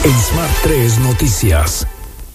en Smart 3 Noticias.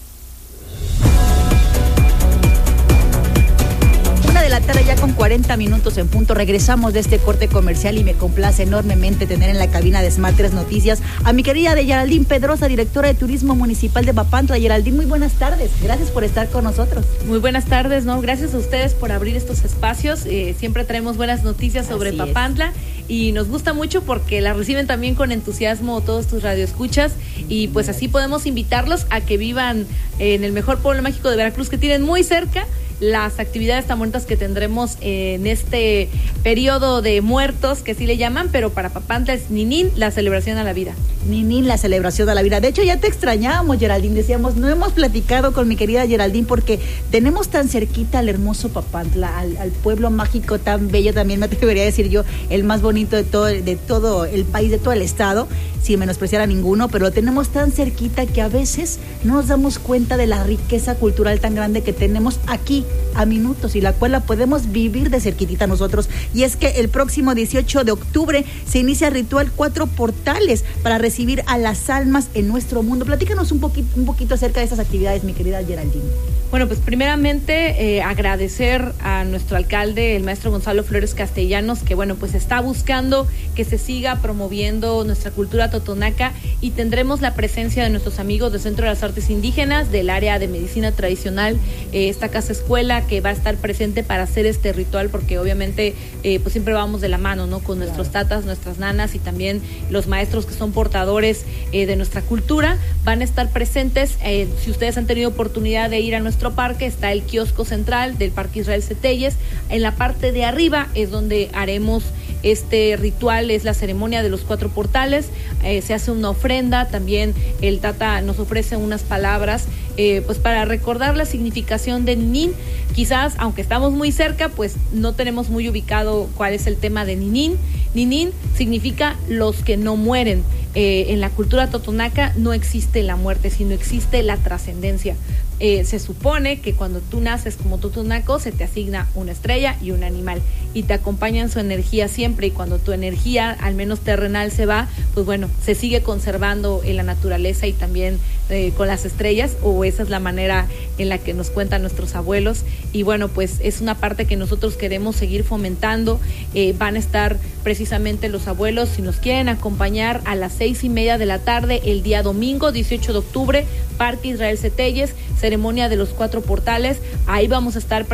La tarde ya con 40 minutos en punto. Regresamos de este corte comercial y me complace enormemente tener en la cabina de Smart 3 Noticias a mi querida Geraldine Pedrosa, directora de Turismo Municipal de Papantla. Geraldine, muy buenas tardes. Gracias por estar con nosotros. Muy buenas tardes, ¿no? Gracias a ustedes por abrir estos espacios. Siempre traemos buenas noticias sobre Papantla y nos gusta mucho porque la reciben también con entusiasmo todos tus radioescuchas y pues así podemos invitarlos a que vivan en el mejor pueblo mágico de Veracruz, que tienen muy cerca las actividades tan bonitas que tendremos en este periodo de muertos, que sí le llaman, pero para Papantla es Ninín, la celebración a la vida. Ninín, la celebración a la vida. De hecho, ya te extrañábamos, Geraldine. Decíamos, no hemos platicado con mi querida Geraldine porque tenemos tan cerquita al hermoso Papantla, al pueblo mágico tan bello, también me atrevería a decir yo, el más bonito de todo el país, de todo el estado, sin menospreciar a ninguno, pero lo tenemos tan cerquita que a veces no nos damos cuenta de la riqueza cultural tan grande que tenemos aquí a minutos y la cual la podemos vivir de cerquitita nosotros. Y es que el próximo 18 de octubre se inicia el ritual 4 portales para recibir a las almas en nuestro mundo. Platícanos un poquito acerca de esas actividades, mi querida Geraldine. Bueno, pues primeramente agradecer a nuestro alcalde, el maestro Gonzalo Flores Castellanos, que bueno, pues está buscando que se siga promoviendo nuestra cultura totonaca y tendremos la presencia de nuestros amigos del Centro de las Artes Indígenas, del área de medicina tradicional, esta casa escuela que va a estar presente para hacer este ritual, porque obviamente pues siempre vamos de la mano, ¿no? Con nuestros tatas, nuestras nanas y también los maestros que son portadores de nuestra cultura, van a estar presentes. Si ustedes han tenido oportunidad de ir a nuestro parque, está el kiosco central del Parque Israel Cetelles. En la parte de arriba es donde haremos este ritual, es la ceremonia de los 4 portales. Se hace una ofrenda, también el Tata nos ofrece unas palabras pues para recordar la significación de Ninín. Quizás, aunque estamos muy cerca, pues no tenemos muy ubicado cuál es el tema de Ninín. Ninín significa los que no mueren. En la cultura totonaca no existe la muerte, sino existe la trascendencia. Se supone que cuando tú naces como totonaco se te asigna una estrella y un animal y te acompañan su energía siempre, y cuando tu energía, al menos terrenal, se va, pues bueno, se sigue conservando en la naturaleza y también con las estrellas, o esa es la manera en la que nos cuentan nuestros abuelos. Y bueno, pues es una parte que nosotros queremos seguir fomentando. Van a estar precisamente los abuelos, si nos quieren acompañar, a las 6:30 de la tarde el día domingo 18 de octubre, Parque Israel Cetelles, ceremonia de los 4 portales. Ahí vamos a estar